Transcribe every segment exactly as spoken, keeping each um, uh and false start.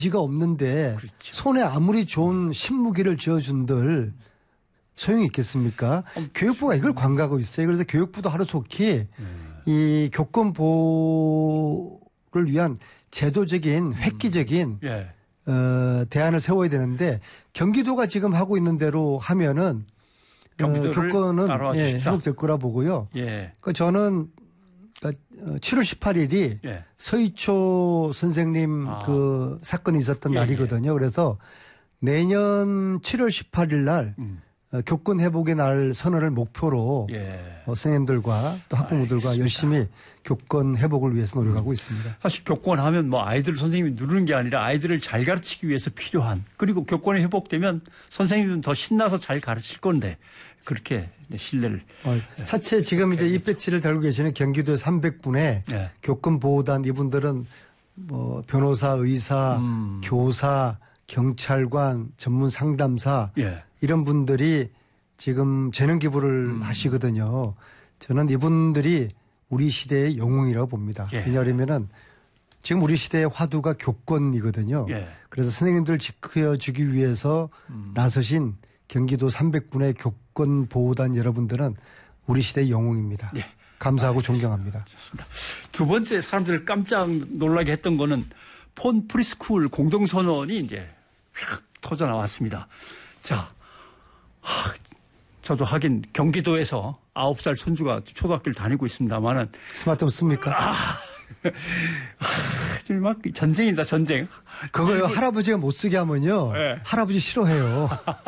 지가 없는데 그렇죠. 손에 아무리 좋은 신무기를 쥐어준들 소용이 있겠습니까? 음, 교육부가 이걸 관가하고 있어요. 그래서 교육부도 하루속히 음. 이 교권 보호를 위한 제도적인 획기적인 음. 예. 어, 대안을 세워야 되는데 경기도가 지금 하고 있는 대로 하면은 어, 교권은 예, 회복될 거라 보고요. 예. 그러니까 저는 칠월 십팔일이 예. 서희초 선생님 아. 그 사건이 있었던 예, 날이거든요. 예. 그래서 내년 칠월 십팔일 날 음. 교권 회복의 날 선언을 목표로 예. 어, 선생님들과 또 학부모들과 알겠습니다. 열심히 교권 회복을 위해서 노력하고 음. 있습니다. 사실 교권하면 뭐 아이들 선생님이 누르는 게 아니라 아이들을 잘 가르치기 위해서 필요한 그리고 교권이 회복되면 선생님은 더 신나서 잘 가르칠 건데 그렇게 신뢰를. 어, 차체 지금 이제 이 배지를 달고 계시는 경기도 삼백 분의 예. 교권 보호단 이분들은 뭐 변호사, 의사, 음. 교사, 경찰관, 전문 상담사 예. 이런 분들이 지금 재능 기부를 음. 하시거든요. 저는 이분들이 우리 시대의 영웅이라고 봅니다. 예. 왜냐하면은 지금 우리 시대의 화두가 교권이거든요. 예. 그래서 선생님들 지켜주기 위해서 음. 나서신 경기도 삼백 분의 교권 보호단 여러분들은 우리 시대의 영웅입니다. 예. 감사하고 아, 존경합니다. 좋습니다. 두 번째 사람들을 깜짝 놀라게 했던 거는 폰 프리스쿨 공동선언이 이제 휙 터져 나왔습니다. 자, 하, 저도 하긴 경기도에서 아홉 살 손주가 초등학교를 다니고 있습니다만은 스마트폰 씁니까? 아, 지금 막 전쟁이다 전쟁. 그거요 할아버지가 못 쓰게 하면요 네. 할아버지 싫어해요.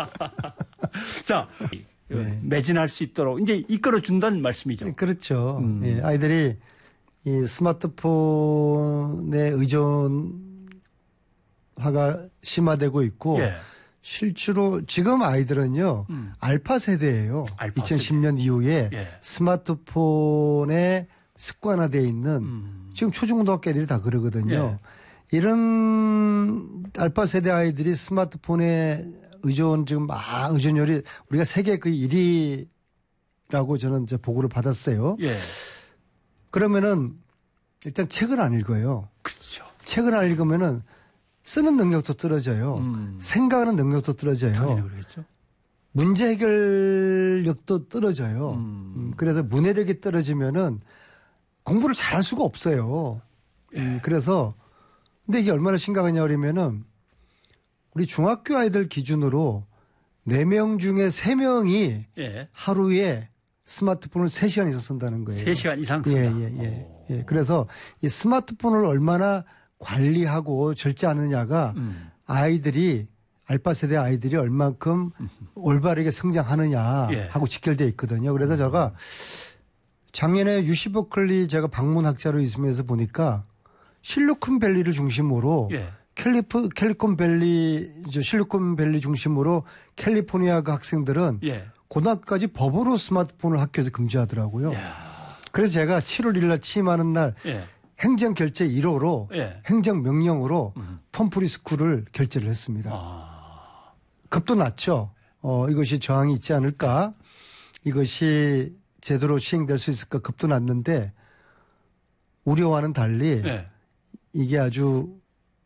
자 네. 매진할 수 있도록 이제 이끌어 준다는 말씀이죠. 네, 그렇죠. 음. 네, 아이들이 이 스마트폰에 의존화가 심화되고 있고 예. 실제로 지금 아이들은요 음. 알파 세대예요. 알파 이천십 년 세대. 이후에 예. 스마트폰에 습관화되어 있는 음. 지금 초중고등학교 애들이 다 그러거든요. 예. 이런 알파 세대 아이들이 스마트폰에 의존 지금 아 의존율이 우리가 세계 그 일 위라고 저는 이제 보고를 받았어요. 예. 그러면은 일단 책을 안 읽어요. 그렇죠. 책을 안 읽으면은 쓰는 능력도 떨어져요. 음. 생각하는 능력도 떨어져요. 당연히 그러겠죠. 문제 해결력도 떨어져요. 음. 음, 그래서 문해력이 떨어지면은 공부를 잘할 수가 없어요. 예. 음, 그래서 근데 이게 얼마나 심각하냐 그러면은 우리 중학교 아이들 기준으로 네 명 중에 세 명이 예. 하루에 스마트폰을 세 시간 이상 쓴다는 거예요. 세 시간 이상 쓴다. 예, 예, 예. 예. 그래서 이 스마트폰을 얼마나 관리하고 절제하느냐가 음. 아이들이 알파 세대 아이들이 얼만큼 음. 올바르게 성장하느냐 예. 하고 직결되어 있거든요. 그래서 음. 제가 작년에 유씨 버클리 제가 방문학자로 있으면서 보니까 실리콘밸리를 중심으로 예. 캘리프, 캘리콘밸리, 실리콘밸리 중심으로 캘리포니아 그 학생들은 예. 고등학교까지 법으로 스마트폰을 학교에서 금지하더라고요. 야. 그래서 제가 칠월 일일 날 취임하는 날 예. 행정결제 일 호로 예. 행정명령으로 음. 폰프리스쿨을 결제를 했습니다. 아. 급도 낮죠. 어, 이것이 저항이 있지 않을까. 이것이 제대로 시행될 수 있을까 급도 낮는데 우려와는 달리 예. 이게 아주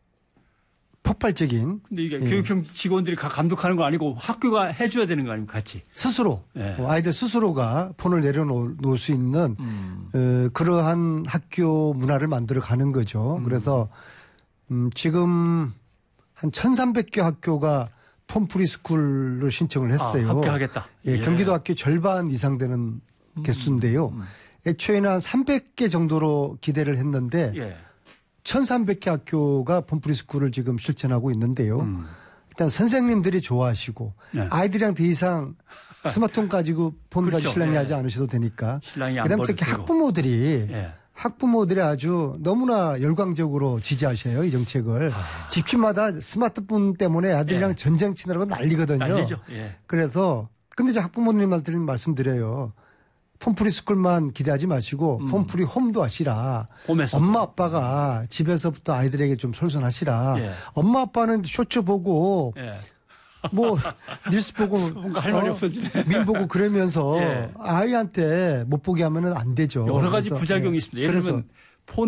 폭발적인. 근데 이게 예. 교육청 직원들이 감독하는 거 아니고 학교가 해줘야 되는 거 아닙니까 같이. 스스로 예. 아이들 스스로가 폰을 내려놓을 수 있는 음. 어, 그러한 학교 문화를 만들어 가는 거죠. 음. 그래서 음, 지금 한 천삼백 개 학교가 폰 프리스쿨을 신청을 했어요. 아, 합격하겠다. 예, 예. 경기도 학교 절반 이상 되는 음. 개수인데요. 음. 애초에는 한 삼백 개 정도로 기대를 했는데 예. 천삼백 개 학교가 폰프리스쿨을 지금 실천하고 있는데요. 음. 일단 선생님들이 좋아하시고 네. 아이들이랑 더 이상 스마트폰 가지고 폰 가지고 그렇죠. 신랑이 예. 하지 않으셔도 되니까. 그다음에 특히 학부모들이 예. 학부모들이 아주 너무나 열광적으로 지지하셔요. 이 정책을. 아. 집집마다 스마트폰 때문에 아들이랑 예. 전쟁 치느라고 난리거든요. 난리죠. 예. 그래서 근데 이제 학부모님한테 말씀드려요. 폰프리스쿨만 기대하지 마시고 음. 폰프리 홈도 하시라. 홈에서. 엄마 아빠가 집에서부터 아이들에게 좀 솔선하시라. 예. 엄마 아빠는 쇼츠 보고 예. 뭐 뉴스 보고 뭔가 할 말이 어, 없어지네. 민 보고 그러면서 예. 아이한테 못 보게 하면은 안 되죠. 여러 가지 부작용이 있습니다. 예를 들면